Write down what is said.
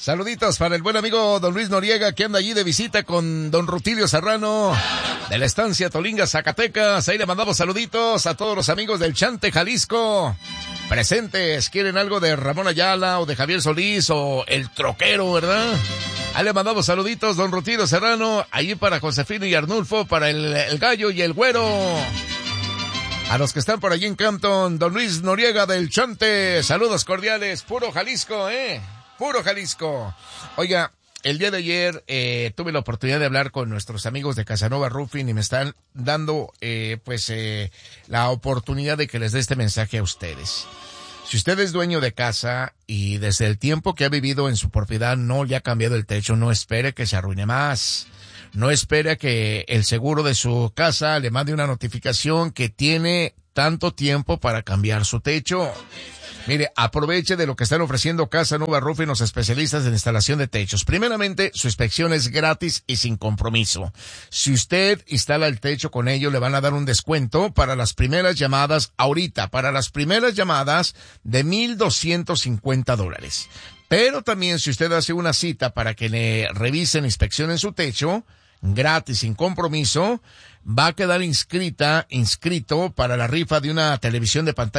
Saluditos para el buen amigo don Luis Noriega, que anda allí de visita con don Rutilio Serrano de la estancia Tolinga, Zacatecas. Ahí le mandamos saluditos a todos los amigos del Chante, Jalisco presentes. ¿Quieren algo de Ramón Ayala o de Javier Solís o el Troquero, verdad? Ahí le mandamos saluditos, don Rutilio Serrano, allí para Josefina y Arnulfo, para el Gallo y el Güero. A los que están por allí en Campton, don Luis Noriega del Chante, saludos cordiales, puro Jalisco, puro Jalisco. Oiga, el día de ayer tuve la oportunidad de hablar con nuestros amigos de Casanova Roofing y me están dando la oportunidad de que les dé este mensaje a ustedes. Si usted es dueño de casa y desde el tiempo que ha vivido en su propiedad no le ha cambiado el techo, no espere que se arruine más. No espere a que el seguro de su casa le mande una notificación que tiene tanto tiempo para cambiar su techo. Mire, aproveche de lo que están ofreciendo Casanova Roofing, los especialistas en instalación de techos. Primeramente, su inspección es gratis y sin compromiso. Si usted instala el techo con ellos, le van a dar un descuento para las primeras llamadas ahorita, para las primeras llamadas de $1,250. Pero también si usted hace una cita para que le revisen, inspeccionen su techo, gratis, sin compromiso, va a quedar inscrito para la rifa de una televisión de pantalla